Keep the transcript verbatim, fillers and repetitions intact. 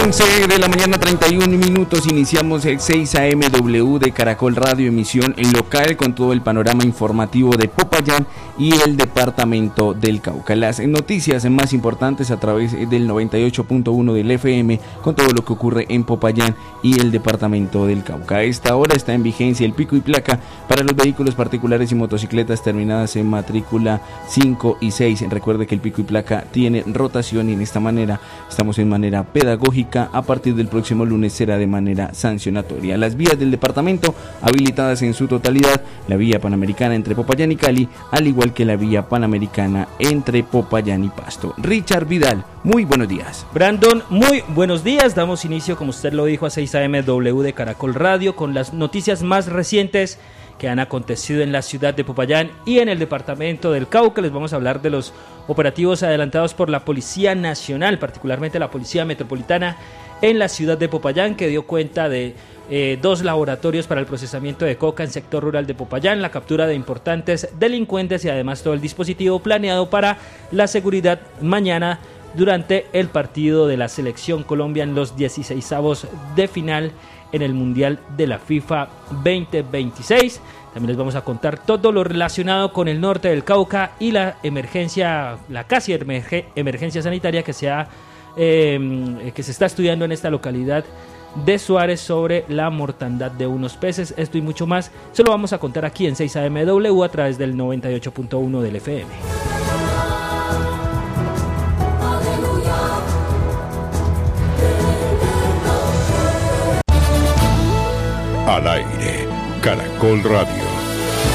once de la mañana, treinta y un minutos, iniciamos el seis A M W de Caracol Radio, emisión en local con todo el panorama informativo de Popayán y el departamento del Cauca. Las noticias más importantes a través del noventa y ocho punto uno del F M con todo lo que ocurre en Popayán y el departamento del Cauca. A esta hora está en vigencia el pico y placa para los vehículos particulares y motocicletas terminadas en matrícula cinco y seis. Recuerde que el pico y placa tiene rotación y en esta manera estamos en manera pedagógica. A partir del próximo lunes será de manera sancionatoria. Las vías del departamento habilitadas en su totalidad: la vía panamericana entre Popayán y Cali, al igual que la vía panamericana entre Popayán y Pasto. Richard Vidal, muy buenos días. Brandon, muy buenos días. Damos inicio, como usted lo dijo, a seis A M W de Caracol Radio con las noticias más recientes que han acontecido en la ciudad de Popayán y en el departamento del Cauca. Les vamos a hablar de los operativos adelantados por la Policía Nacional, particularmente la Policía Metropolitana en la ciudad de Popayán, que dio cuenta de eh, dos laboratorios para el procesamiento de coca en sector rural de Popayán, la captura de importantes delincuentes y además todo el dispositivo planeado para la seguridad mañana durante el partido de la Selección Colombia en los dieciseisavos de final en el Mundial de la FIFA veinte veintiséis. También les vamos a contar todo lo relacionado con el norte del Cauca y la emergencia, la casi emerge, emergencia sanitaria que se, ha, eh, que se está estudiando en esta localidad de Suárez sobre la mortandad de unos peces. Esto y mucho más se lo vamos a contar aquí en seis A M W a través del noventa y ocho punto uno del F M. Al aire, Caracol Radio.